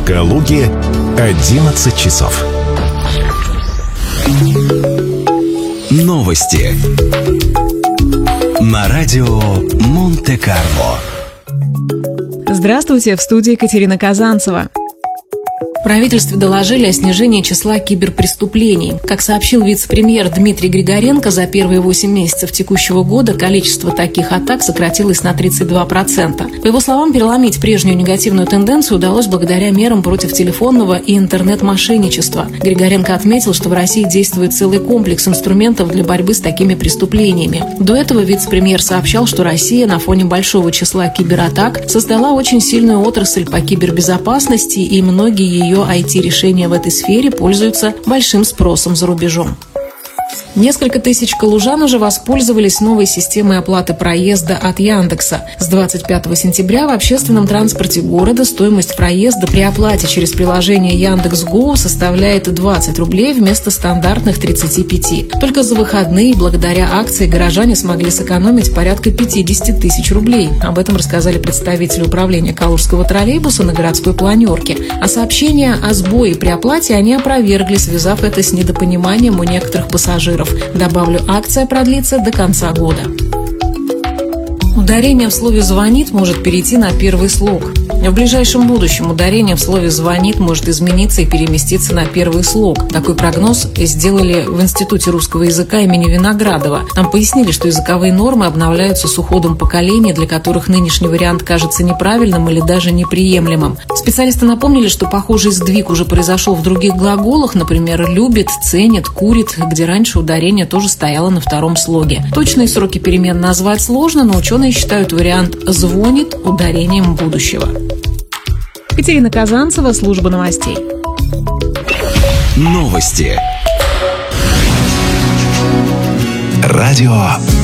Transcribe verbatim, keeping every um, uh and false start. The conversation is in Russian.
Калуге одиннадцать часов. Новости на радио Монте-Карло. Здравствуйте, в студии Екатерина Казанцева. В правительстве доложили о снижении числа киберпреступлений. Как сообщил вице-премьер Дмитрий Григоренко, за первые восемь месяцев текущего года количество таких атак сократилось на тридцать два процента. По его словам, переломить прежнюю негативную тенденцию удалось благодаря мерам против телефонного и интернет-мошенничества. Григоренко отметил, что в России действует целый комплекс инструментов для борьбы с такими преступлениями. До этого вице-премьер сообщал, что Россия на фоне большого числа кибератак создала очень сильную отрасль по кибербезопасности, и многие ее Ее ай ти-решения в этой сфере пользуются большим спросом за рубежом. Несколько тысяч калужан уже воспользовались новой системой оплаты проезда от Яндекса. С двадцать пятого сентября в общественном транспорте города стоимость проезда при оплате через приложение Яндекс.Гоу составляет двадцать рублей вместо стандартных тридцати пяти. Только за выходные благодаря акции горожане смогли сэкономить порядка пятьдесят тысяч рублей. Об этом рассказали представители управления Калужского троллейбуса на городской планерке. А сообщение о сбое при оплате они опровергли, связав это с недопониманием у некоторых пассажиров. Добавлю, акция продлится до конца года. Ударение в слове «звонит» может перейти на первый слог. В ближайшем будущем ударение в слове «звонит» может измениться и переместиться на первый слог. Такой прогноз сделали в Институте русского языка имени Виноградова. Там пояснили, что языковые нормы обновляются с уходом поколений, для которых нынешний вариант кажется неправильным или даже неприемлемым. Специалисты напомнили, что похожий сдвиг уже произошел в других глаголах, например, «любит», «ценит», «курит», где раньше ударение тоже стояло на втором слоге. Точные сроки перемен назвать сложно, но ученые считают вариант «звонит» ударением будущего. Екатерина Казанцева, служба новостей. Новости. Радио